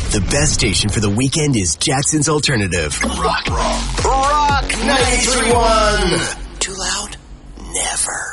The best station for the weekend is Jackson's Alternative. Rock 93.1. Too loud? Never.